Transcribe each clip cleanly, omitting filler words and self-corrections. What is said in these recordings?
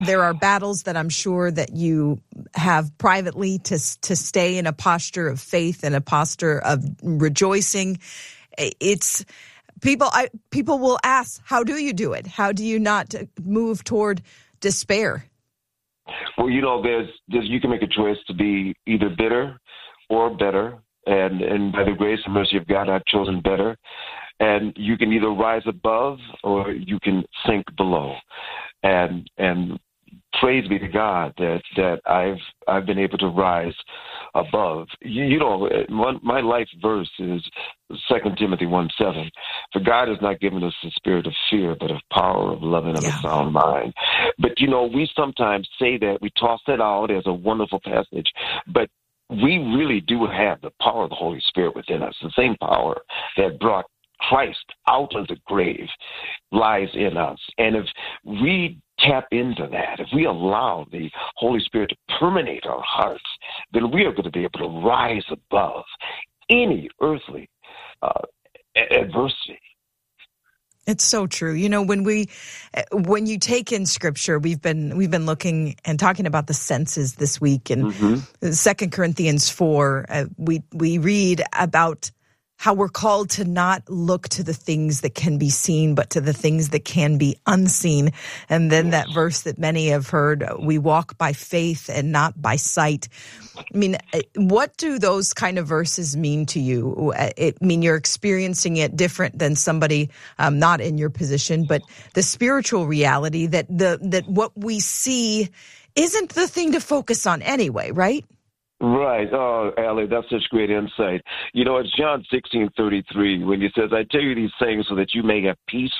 There are battles that I'm sure that you have privately to stay in a posture of faith and a posture of rejoicing. It's people will ask, how do you do it? How do you not move toward despair? Well, there's you can make a choice to be either bitter or better. And by the grace and mercy of God, I've chosen better. And you can either rise above or you can sink below. And praise be to God that I've been able to rise above. My life verse is 2 Timothy 1:7. For God has not given us the spirit of fear, but of power, of love, and of a sound mind. But, we sometimes say that, we toss that out as a wonderful passage, but we really do have the power of the Holy Spirit within us. The same power that brought Christ out of the grave lies in us. And if we tap into that, if we allow the Holy Spirit to permeate our hearts, then we are going to be able to rise above any earthly adversity. It's so true. When you take in Scripture, we've been looking and talking about the senses this week. And 2 Corinthians 4, we read about how we're called to not look to the things that can be seen, but to the things that can be unseen. And then that verse that many have heard, we walk by faith and not by sight. I mean, what do those kind of verses mean to you? You're experiencing it different than somebody not in your position, but the spiritual reality that what we see isn't the thing to focus on anyway, right? Right. Oh, Allie, that's such great insight. It's John 16:33 when he says, I tell you these things so that you may have peace,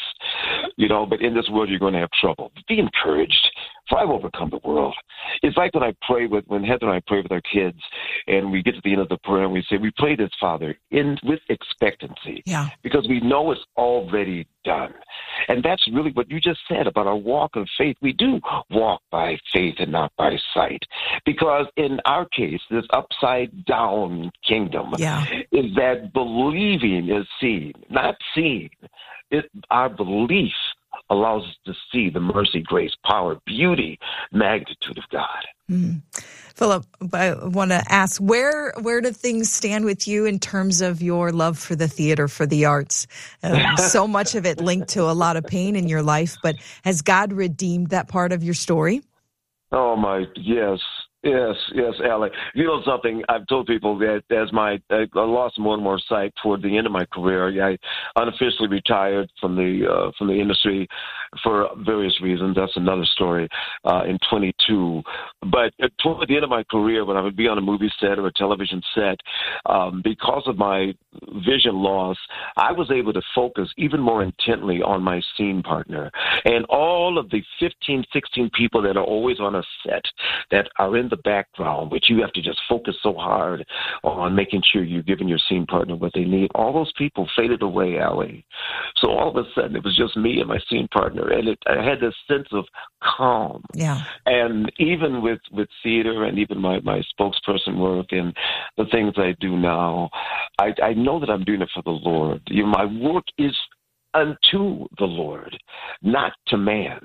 but in this world you're going to have trouble. Be encouraged, for I've overcome the world. It's like when Heather and I pray with our kids, and we get to the end of the prayer and we say, we pray this, Father, with expectancy, because we know it's already done. And that's really what you just said about our walk of faith. We do walk by faith and not by sight, because in our case, this upside down kingdom is that believing is seen, not seen. Our belief allows us to see the mercy, grace, power, beauty, magnitude of God. Philip, I want to ask, where do things stand with you in terms of your love for the theater, for the arts? So much of it linked to a lot of pain in your life, but has God redeemed that part of your story? Oh, my, yes. Yes, Allie. Something, I've told people that I lost more and more sight toward the end of my career. I unofficially retired from the industry for various reasons. That's another story in 22. But toward the end of my career, when I would be on a movie set or a television set, because of my vision loss, I was able to focus even more intently on my scene partner. And all of the 15, 16 people that are always on a set that are in the background, which you have to just focus so hard on making sure you're giving your scene partner what they need. All those people faded away, Allie. So all of a sudden, it was just me and my scene partner, and I had this sense of calm. Yeah. And even with theater and even my spokesperson work and the things I do now, I know that I'm doing it for the Lord. My work is unto the Lord, not to man,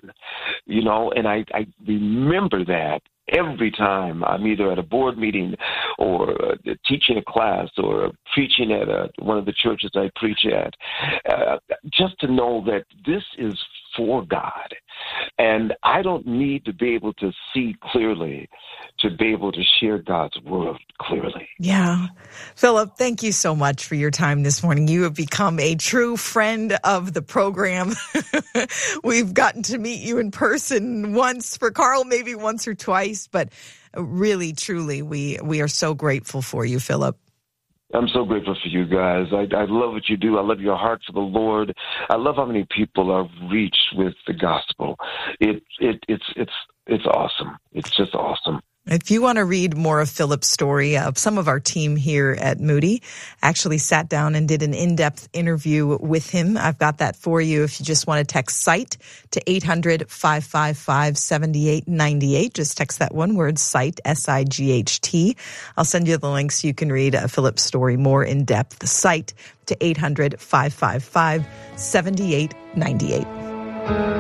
and I remember that every time I'm either at a board meeting or teaching a class or preaching at one of the churches I preach at, just to know that this is for God. And I don't need to be able to see clearly to be able to share God's word clearly. Yeah. Philip, thank you so much for your time this morning. You have become a true friend of the program. We've gotten to meet you in person once, for Carl maybe once or twice, but really, truly, we are so grateful for you, Philip. I'm so grateful for you guys. I love what you do. I love your heart for the Lord. I love how many people are reached with the gospel. It's awesome. It's just awesome. If you want to read more of Philip's story, some of our team here at Moody actually sat down and did an in-depth interview with him. I've got that for you if you just want to text SIGHT to 800-555-7898. Just text that one word, SIGHT, S-I-G-H-T. I'll send you the link so you can read Philip's story more in depth. SIGHT to 800-555-7898.